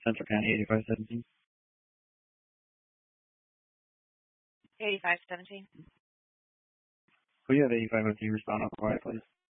Central County 8517. 8517. Will you have 8502 respond on quiet, please?